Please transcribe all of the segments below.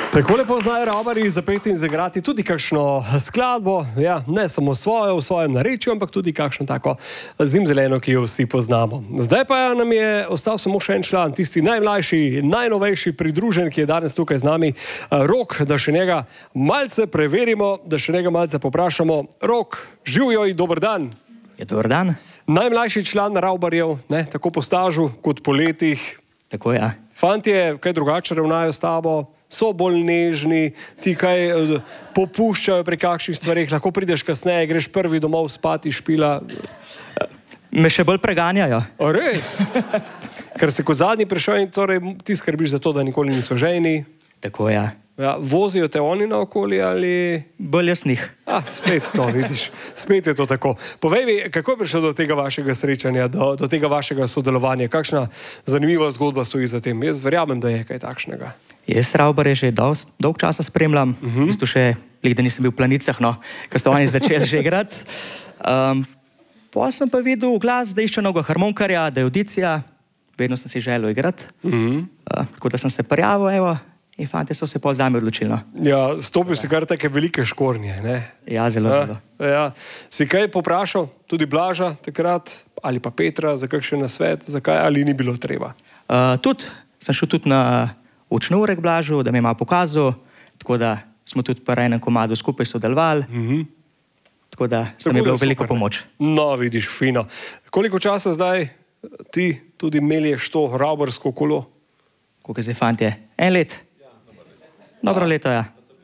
Tako lepo znajo Ravbarji zapeti in zagrati tudi kakšno skladbo, ja, ne samo svojo v svojem narečju, ampak tudi kakšno tako zimzeleno, ki jo vsi poznamo. Zdaj pa nam je ostal samo še en član, tisti najmlajši, najnovejši pridružen, ki je danes tukaj z nami, Rok, da še njega malce preverimo, da še njega malce poprašamo. Rok, živjo in dober dan. Je dober dan. Najmlajši član Ravbarjev, ne, tako po stažu kot po letih. Tako je. Fantje, kaj drugače ravnajo s tabo? So bolj nežni, ti kaj popuščajo pri kakšnih stvarih, lahko prideš kasneje, greš prvi domov spati, špila. Me še bolj preganjajo. O, res? Ker si kot zadnji prišel in torej ti skrbiš za to, da nikoli niso žejni. Tako je. Ja, vozijo te oni naokoli ali... Bolj jasnih. Spet to vidiš, spet je to tako. Povej mi, kako je prišlo do tega vašega srečanja, do tega vašega sodelovanja? Kakšna zanimiva zgodba stoji za tem? Jaz verjamem, da je kaj takšnega. Jaz Ravbarje že dolg časa spremljam. V bistvu še da nisem bil v Planicah, no, ko so oni začeli že igrati. Potem sem pa videl glas, da išče novega harmonkarja, da je audicija. Vedno sem si želel igrati. Tako da sem se prijavil, evo, in fantje so se pol zame odločili. Ja, stopil si kar take velike škornje, ne? Ja, zelo. Ja. Si kaj poprašal, tudi Blaža takrat, ali pa Petra, za kakšen nasvet, zakaj, ali ni bilo treba? Sem šel tudi na učni ure k Blažu, da mi je malo pokazal, tako da smo tudi pri enem komadu skupaj sodelovali. Tako da sta mi bila veliko pomoč. No, vidiš, fino. Koliko časa zdaj ti tudi melješ to ravbarsko kolo? Koliko je zdaj, fantje? 1 let? Dobro leto, ja.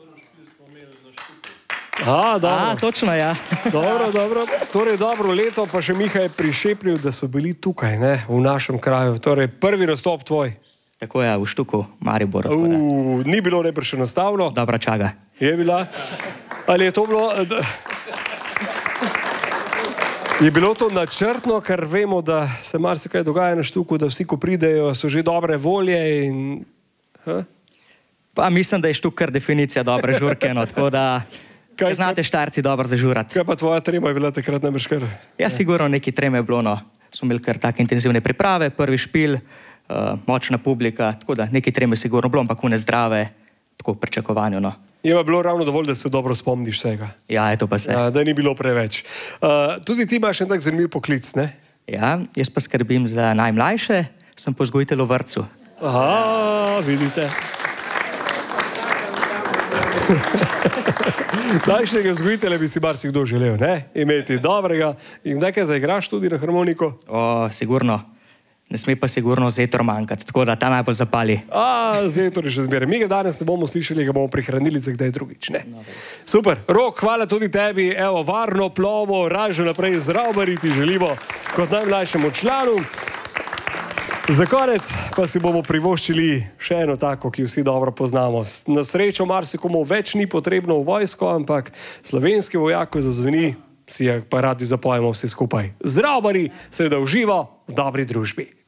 Dobro. Točno, ja. Dobro. Torej, dobro leto, pa še Miha je prišepnil, da so bili tukaj, ne, v našem kraju. Torej, prvi nastop tvoj. Tako je, v Štuku, Maribor. Ni bilo najbrž enostavno. Dobra čaga. Je bila? Ali je to bilo... Je bilo to načrtno, ker vemo, da se marsikaj dogaja na Štuku, da vsi, ko pridejo, so že dobre volje in... Pa mislim, da je Štuk kar definicija dobre žurke, no, tako da znate Štajerci dobro zažurati. Kaj pa tvoja trema je bila takrat najbrž kar? Ja, sigurno neki treme je bilo, no. Smo imeli kar take intenzivne priprave, prvi špil, močna publika, tako da neki treme sigurno bilo, ampak une zdrave, tako v pričakovanju, no. Je pa bilo ravno dovolj, da se dobro spomniš vsega. Ja, je to pa se. Da ni bilo preveč. Tudi ti imaš en tak zanimiv poklic, ne? Ja, jaz pa skrbim za najmlajše, sem pa vzgojitelj v vrtcu. Aha, vidite. Najšega vzgojitelja bi si marsikdo želel, ne? Imeti dobrega. In nekaj zaigraš tudi na harmoniko? Sigurno. Ne sme pa sigurno Zetor manjkati, tako da ta najbolj zapali. Zetor je še zmeraj. Mi ga danes ne bomo slišali, ga bomo prihranili za kdaj drugič, ne? Super. Rok, hvala tudi tebi. Evo, varno plovo, ražo naprej z Ravbarji ti želimo kot najmlajšemu članu. Za konec pa si bomo privoščili še eno tako, ki vsi dobro poznamo. Na srečo marsikomu več ni potrebno v vojsko, ampak slovenski vojak, ko zazveni, si pa radi zapojemo vsi skupaj. Z Ravbarji seveda uživa v dobri družbi.